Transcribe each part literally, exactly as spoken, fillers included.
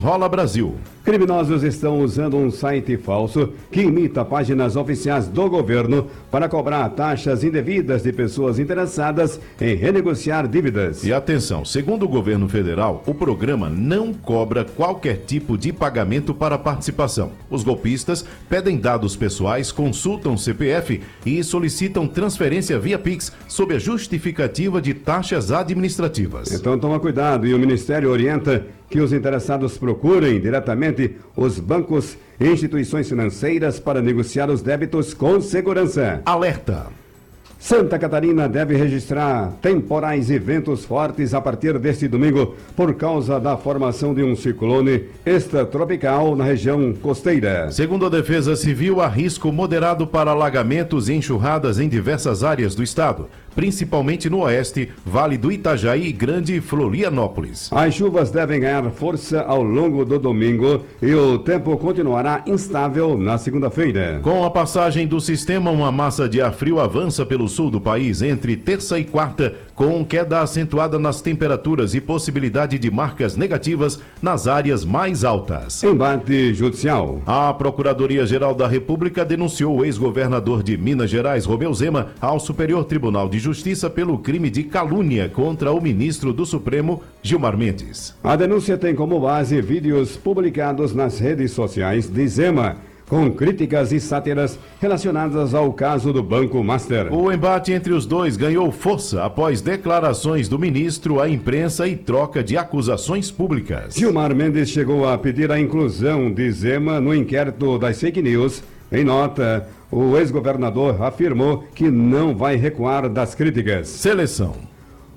Rola Brasil. Criminosos estão usando um site falso que imita páginas oficiais do governo para cobrar taxas indevidas de pessoas interessadas em renegociar dívidas. E atenção, segundo o governo federal, o programa não cobra qualquer tipo de pagamento para participação. Os golpistas pedem dados pessoais, consultam C P F e solicitam transferência via Pix sob a justificativa de taxas administrativas. Então toma cuidado, e o Ministério orienta que os interessados procurem diretamente os bancos e instituições financeiras para negociar os débitos com segurança. Alerta! Santa Catarina deve registrar temporais e ventos fortes a partir deste domingo por causa da formação de um ciclone extratropical na região costeira. Segundo a Defesa Civil, há risco moderado para alagamentos e enxurradas em diversas áreas do estado, principalmente no oeste, Vale do Itajaí e Grande Florianópolis. As chuvas devem ganhar força ao longo do domingo e o tempo continuará instável na segunda-feira. Com a passagem do sistema, uma massa de ar frio avança pelo sul do país entre terça e quarta, com queda acentuada nas temperaturas e possibilidade de marcas negativas nas áreas mais altas. Embate judicial. A Procuradoria-Geral da República denunciou o ex-governador de Minas Gerais, Romeu Zema, ao Superior Tribunal de Justiça pelo crime de calúnia contra o ministro do Supremo, Gilmar Mendes. A denúncia tem como base vídeos publicados nas redes sociais de Zema, com críticas e sátiras relacionadas ao caso do Banco Master. O embate entre os dois ganhou força após declarações do ministro à imprensa e troca de acusações públicas. Gilmar Mendes chegou a pedir a inclusão de Zema no inquérito das fake news. Em nota, o ex-governador afirmou que não vai recuar das críticas. Seleção.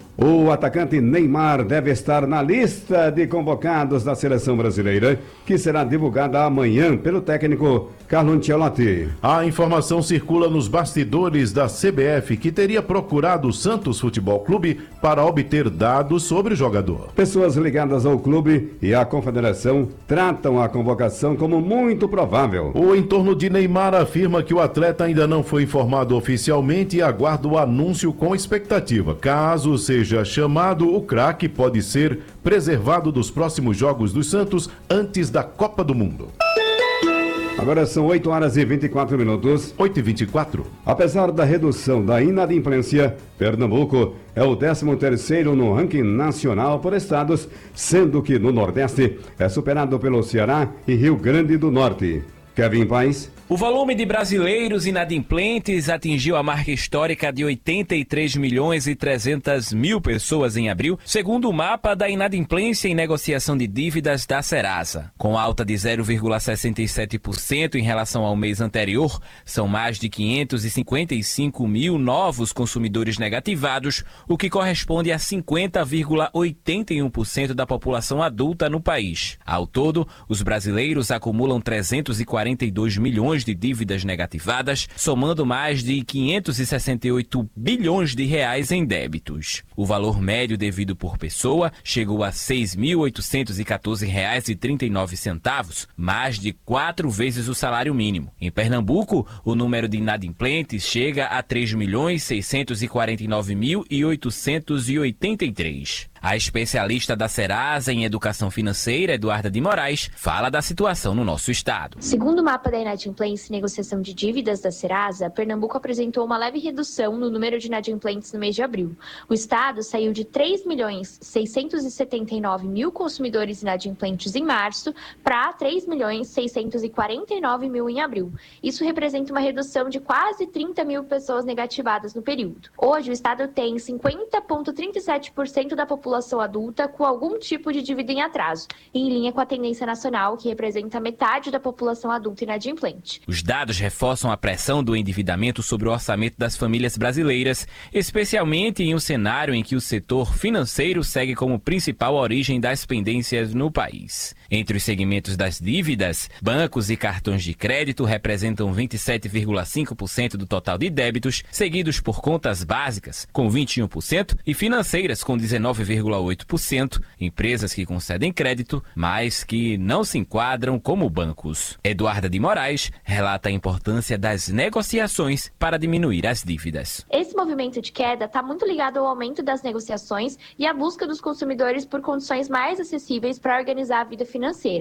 O atacante Neymar deve estar na lista de convocados da seleção brasileira, que será divulgada amanhã pelo técnico Carlo Ancelotti. A informação circula nos bastidores da C B F, que teria procurado o Santos Futebol Clube para obter dados sobre o jogador. Pessoas ligadas ao clube e à confederação tratam a convocação como muito provável. O entorno de Neymar afirma que o atleta ainda não foi informado oficialmente e aguarda o anúncio com expectativa. Caso seja Seja chamado, o craque pode ser preservado dos próximos jogos dos Santos antes da Copa do Mundo. Agora são oito horas e vinte e quatro minutos. oito e vinte e quatro. Apesar da redução da inadimplência, Pernambuco é o décimo terceiro no ranking nacional por estados, sendo que no Nordeste é superado pelo Ceará e Rio Grande do Norte. Kevin Paes. O volume de brasileiros inadimplentes atingiu a marca histórica de oitenta e três milhões e trezentas mil pessoas em abril, segundo o mapa da inadimplência em negociação de dívidas da Serasa. Com alta de zero vírgula sessenta e sete por cento em relação ao mês anterior, são mais de quinhentos e cinquenta e cinco mil novos consumidores negativados, o que corresponde a cinquenta vírgula oitenta e um por cento da população adulta no país. Ao todo, os brasileiros acumulam trezentos e quarenta e dois milhões de dívidas negativadas, somando mais de quinhentos e sessenta e oito bilhões de reais em débitos. O valor médio devido por pessoa chegou a seis mil oitocentos e quatorze reais e trinta e nove centavos, mais de quatro vezes o salário mínimo. Em Pernambuco, o número de inadimplentes chega a três milhões seiscentos e quarenta e nove mil e oitocentos e oitenta e três. A especialista da Serasa em Educação Financeira, Eduarda de Moraes, fala da situação no nosso estado. Segundo o mapa da inadimplência e negociação de dívidas da Serasa, Pernambuco apresentou uma leve redução no número de inadimplentes no mês de abril. O estado saiu de três milhões seiscentos e setenta e nove mil consumidores inadimplentes em março para três milhões seiscentos e quarenta e nove mil em abril. Isso representa uma redução de quase trinta mil pessoas negativadas no período. Hoje, o estado tem cinquenta vírgula trinta e sete por cento da população adulta com algum tipo de dívida em atraso, em linha com a tendência nacional, que representa metade da população adulta inadimplente. Os dados reforçam a pressão do endividamento sobre o orçamento das famílias brasileiras, especialmente em um cenário em que o setor financeiro segue como principal origem das pendências no país. Entre os segmentos das dívidas, bancos e cartões de crédito representam vinte e sete vírgula cinco por cento do total de débitos, seguidos por contas básicas, com vinte e um por cento, e financeiras, com dezenove vírgula oito por cento, empresas que concedem crédito, mas que não se enquadram como bancos. Eduarda de Moraes relata a importância das negociações para diminuir as dívidas. Esse movimento de queda está muito ligado ao aumento das negociações e à busca dos consumidores por condições mais acessíveis para organizar a vida financeira.